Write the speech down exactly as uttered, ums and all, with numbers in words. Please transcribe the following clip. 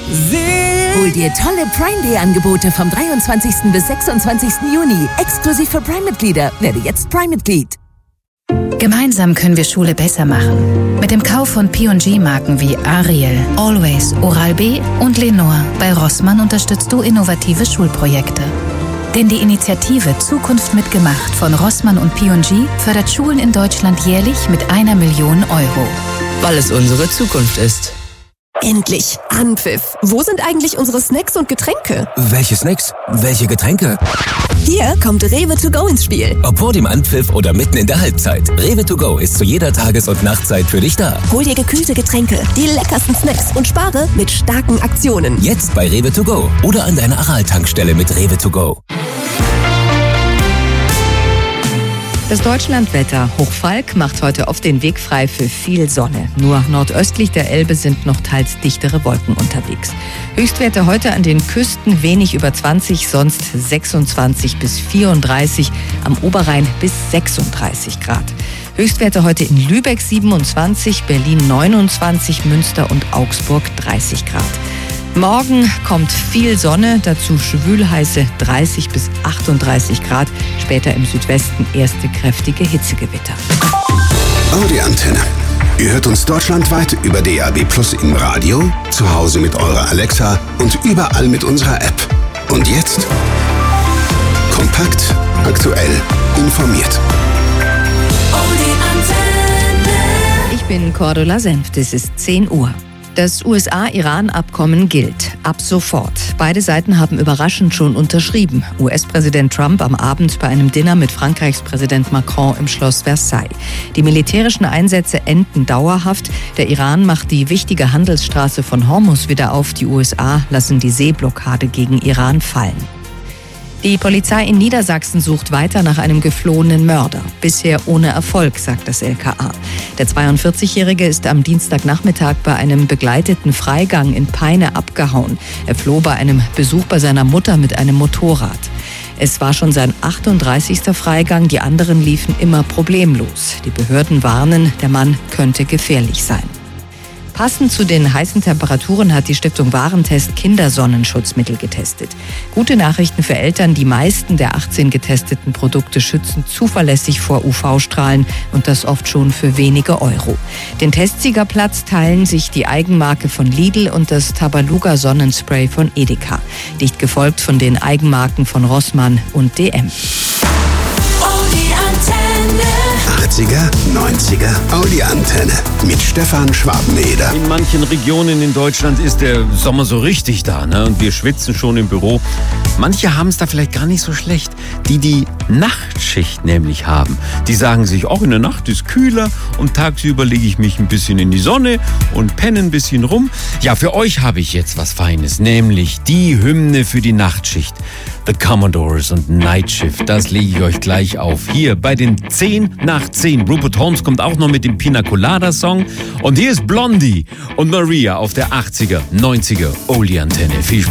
Hol dir tolle Prime Day Angebote vom dreiundzwanzigsten bis sechsundzwanzigsten Juni. Exklusiv für Prime-Mitglieder. Werde jetzt Prime-Mitglied. Gemeinsam können wir Schule besser machen. Mit dem Kauf von P und G-Marken wie Ariel, Always, Oral-B und Lenore bei Rossmann unterstützt du innovative Schulprojekte. Denn die Initiative Zukunft mitgemacht von Rossmann und P und G fördert Schulen in Deutschland jährlich mit einer Million Euro. Weil es unsere Zukunft ist. Endlich! Anpfiff! Wo sind eigentlich unsere Snacks und Getränke? Welche Snacks? Welche Getränke? Hier kommt Rewe to go ins Spiel. Ob vor dem Anpfiff oder mitten in der Halbzeit, Rewe to go ist zu jeder Tages- und Nachtzeit für dich da. Hol dir gekühlte Getränke, die leckersten Snacks und spare mit starken Aktionen. Jetzt bei Rewe to go oder an deiner Aral-Tankstelle mit Rewe to go. Das Deutschlandwetter. Hochfalk macht heute oft den Weg frei für viel Sonne. Nur nordöstlich der Elbe sind noch teils dichtere Wolken unterwegs. Höchstwerte heute an den Küsten wenig über zwanzig, sonst sechsundzwanzig bis vierunddreißig, am Oberrhein bis sechsunddreißig Grad. Höchstwerte heute in Lübeck siebenundzwanzig, Berlin neunundzwanzig, Münster und Augsburg dreißig Grad. Morgen kommt viel Sonne, dazu schwülheiße dreißig bis achtunddreißig Grad. Später im Südwesten erste kräftige Hitzegewitter. Audi Antenne. Ihr hört uns deutschlandweit über D A B Plus im Radio, zu Hause mit eurer Alexa und überall mit unserer App. Und jetzt kompakt, aktuell, informiert. Audi Antenne. Ich bin Cordula Senft, es ist zehn Uhr. Das U S A-Iran-Abkommen gilt ab sofort. Beide Seiten haben überraschend schon unterschrieben. U S-Präsident Trump am Abend bei einem Dinner mit Frankreichs Präsident Macron im Schloss Versailles. Die militärischen Einsätze enden dauerhaft. Der Iran macht die wichtige Handelsstraße von Hormuz wieder auf. Die U S A lassen die Seeblockade gegen Iran fallen. Die Polizei in Niedersachsen sucht weiter nach einem geflohenen Mörder. Bisher ohne Erfolg, sagt das L K A. Der zweiundvierzigjährige ist am Dienstagnachmittag bei einem begleiteten Freigang in Peine abgehauen. Er floh bei einem Besuch bei seiner Mutter mit einem Motorrad. Es war schon sein achtunddreißigster Freigang, die anderen liefen immer problemlos. Die Behörden warnen, der Mann könnte gefährlich sein. Passend zu den heißen Temperaturen hat die Stiftung Warentest Kindersonnenschutzmittel getestet. Gute Nachrichten für Eltern, die meisten der achtzehn getesteten Produkte schützen zuverlässig vor U V-Strahlen und das oft schon für wenige Euro. Den Testsiegerplatz teilen sich die Eigenmarke von Lidl und das Tabaluga Sonnenspray von Edeka. Dicht gefolgt von den Eigenmarken von Rossmann und D M. achtziger, neunziger, Audi Antenne mit Stefan Schwabeneder. In manchen Regionen in Deutschland ist der Sommer so richtig da, ne? Und wir schwitzen schon im Büro. Manche haben es da vielleicht gar nicht so schlecht, die die Nachtschicht nämlich haben. Die sagen sich, auch in der Nacht ist kühler und tagsüber lege ich mich ein bisschen in die Sonne und penne ein bisschen rum. Ja, für euch habe ich jetzt was Feines, nämlich die Hymne für die Nachtschicht. The Commodores und Night Shift, das lege ich euch gleich auf. Hier bei den zehn nach zehn. Rupert Holmes kommt auch noch mit dem Pina Colada Song. Und hier ist Blondie und Maria auf der achtziger, neunziger Oldie Antenne. Viel Spaß.